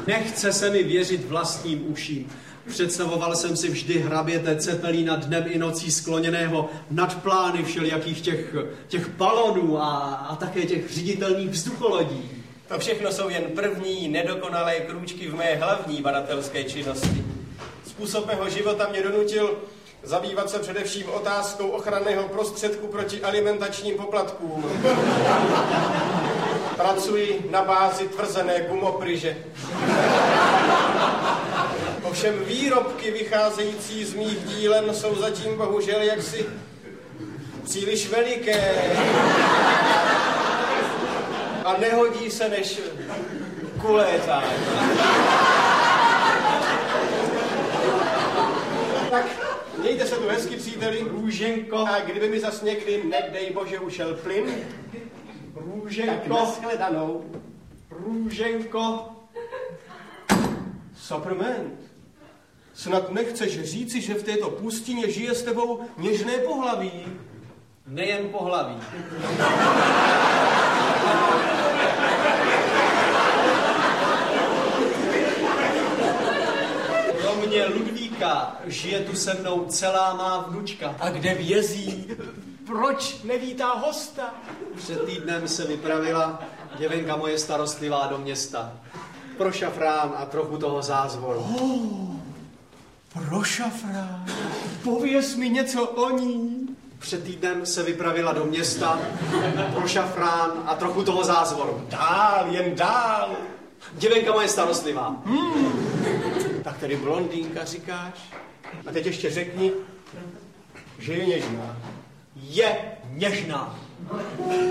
Nechce se mi věřit vlastním uším. Představoval jsem si vždy hraběte Cepelína dnem i nocí skloněného nad plány všelijakých těch balonů a také těch ředitelných vzducholodí. To všechno jsou jen první nedokonalé krůčky v mé hlavní badatelské činnosti. Způsob mého života mě donutil zabývat se především otázkou ochranného prostředku proti alimentačním poplatkům. Pracuji na bázi tvrzené gumopryže. Ovšem výrobky vycházející z mých dílen jsou zatím bohužel jaksi příliš veliké a nehodí se než kulétání. Tak, mějte se tu hezky, příteli. Růženko. A kdyby mi zas někdy, nedej bože, ušel plyn, Růženko. tak nashledanou. Růženko. Saprament, snad nechceš říci, že v této pustině žije s tebou něžné pohlaví? Nejen pohlaví. Kromě Ludvíka žije tu se mnou celá má vnučka. A kde vězí? Proč nevítá hosta? Před týdnem se vypravila děvenka moje starostlivá do města. Pro šafrán a trochu toho zázvoru. Pro šafrán. Pověz mi něco o ní. Před týdnem se vypravila do města pro šafrán a trochu toho zázvoru. Dál, jen dál. Děvenka moje starostlivá. Tak tedy blondýnka říkáš? A teď ještě řekni, že je něžná. Je něžná.